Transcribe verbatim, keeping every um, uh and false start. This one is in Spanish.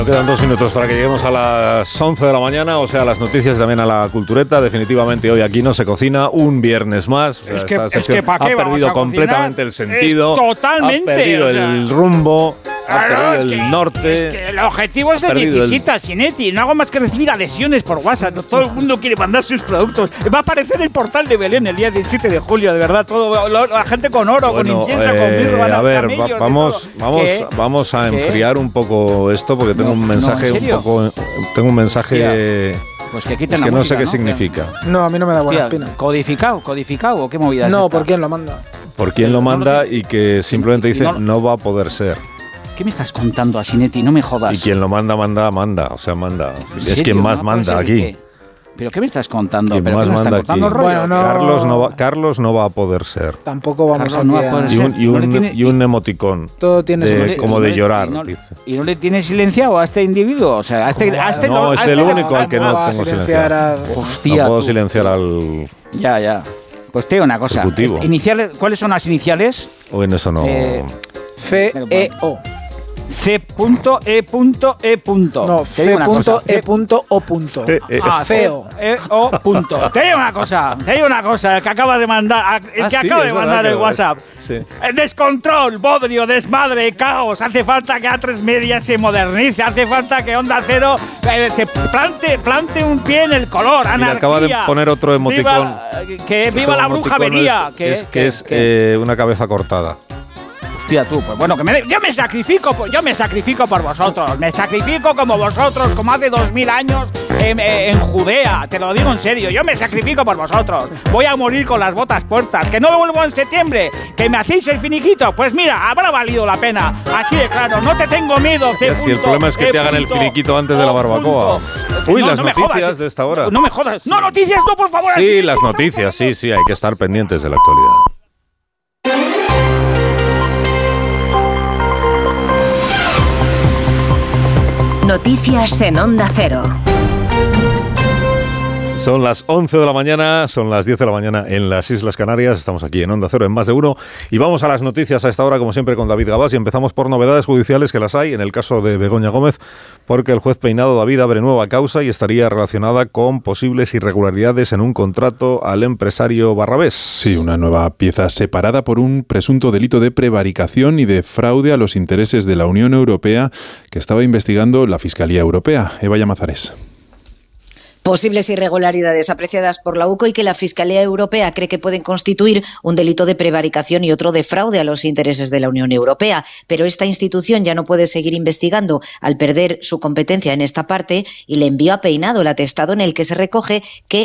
Quedan dos minutos para que lleguemos a las once de la mañana, o sea, a las noticias y también a la cultureta. Definitivamente hoy aquí no se cocina un viernes más. Es que, es que ¿para qué ha perdido vamos a completamente el sentido. Es totalmente. Ha perdido o sea, el rumbo. Ha claro, perdido es el que, norte. Es que el objetivo es de mi visita, el... Sinetti. No hago más que recibir adhesiones por WhatsApp. Todo el mundo quiere mandar sus productos. Va a aparecer el portal de Belén el día diecisiete de julio, de verdad. Todo, lo, la gente con oro, bueno, con incienso, eh, con mirra. A ver, va, vamos, vamos, ¿Qué? vamos a ¿Qué? enfriar un poco esto porque tengo No, un mensaje no, ¿en serio? un poco. Tengo un mensaje. Pues que quiten es la que no música, sé qué ¿no? significa. No, a mí no me da buena Hostia, espina. ¿Codificado? ¿Codificado? ¿O qué movida es No, esta? ¿por quién lo manda? Por quién lo manda y que simplemente y dice no- no va a poder ser. ¿Qué me estás contando, Asinetti? No me jodas. Y quien lo manda, manda, manda. O sea, manda. ¿En Es serio? quien más ¿No puede manda ser aquí. que- ¿Pero qué me estás contando? Quien ¿Pero más qué me están manda contando aquí. rollo? Bueno, no. Carlos no va, Carlos no va a poder ser. Tampoco vamos Carlos aquí no va a a... poder Y ser. un, y No le un, tiene- y un emoticón. Todo tiene de- su No le- como y de no le- llorar, y no, dice. ¿Y no le tiene silenciado a este individuo? O sea, a este... A este No, a es este el le- único al que no va a tengo silenciar a- Hostia, No puedo tú. silenciar al... Ya, ya. Pues te digo una cosa. Ejecutivo. Este, iniciales, ¿cuáles son las iniciales? O en eso no... Eh, C E O. C punto E punto E punto. No, Te digo C una punto cosa, E C- punto O punto. Eh, eh, Ah, C E O. E O punto. Te digo una cosa, te digo una cosa, el que acaba de mandar, el Ah, que sí, acaba es de verdad mandar que el lo- WhatsApp. sí. Eh, Descontrol, bodrio, desmadre, caos. Hace falta que A tres Media se modernice, hace falta que Onda Cero eh, se plante, plante un pie en el color. Mira, Anarquía. acaba de poner otro emoticón. Viva, que viva la Emoticón brujería. es- Que es, que es eh, una cabeza cortada. Hostia, tú, pues bueno, que me de- yo me sacrifico, pues yo me sacrifico por vosotros, me sacrifico como vosotros, como hace dos mil años en, en Judea, te lo digo en serio, yo me sacrifico por vosotros, voy a morir con las botas puestas, que no me vuelvo en septiembre, que me hacéis el finiquito, pues mira, habrá valido la pena, así de claro, no te tengo miedo, C. Ya, si el problema es que E. te hagan el finiquito antes de la barbacoa. punto. Uy, No, las no me noticias jodas. de esta hora. No me jodas, no, noticias no, por favor. Sí, así. las noticias, sí, sí, hay que estar pendientes de la actualidad. Noticias en Onda Cero. Son las once de la mañana, son las diez de la mañana en las Islas Canarias. Estamos aquí en Onda Cero, en Más de Uno. Y vamos a las noticias a esta hora, como siempre, con David Gabás. Y empezamos por novedades judiciales que las hay en el caso de Begoña Gómez, porque el juez Peinado David abre nueva causa y estaría relacionada con posibles irregularidades en un contrato al empresario Barrabés. Sí, una nueva pieza separada por un presunto delito de prevaricación y de fraude a los intereses de la Unión Europea que estaba investigando la Fiscalía Europea. Eva Llamazares. Posibles irregularidades apreciadas por la U C O y que la Fiscalía Europea cree que pueden constituir un delito de prevaricación y otro de fraude a los intereses de la Unión Europea. Pero esta institución ya no puede seguir investigando al perder su competencia en esta parte y le envió a Peinado el atestado en el que se recoge que